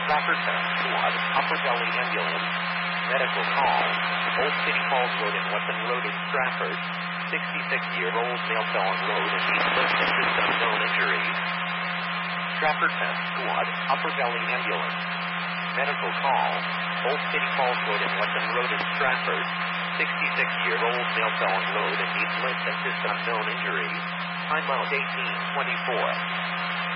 Trafford Test Squad, Upper Valley Ambulance, medical call, Old City Falls Road and Weston Road in Stratford, 66-year-old male fell on road and needs lift assist unknown injuries. Trafford Test Squad, Upper Valley Ambulance, medical call, Old City Falls Road and Weston Road in Stratford, 66-year-old male fell on road and needs lift assist unknown injuries. Time out 18:24.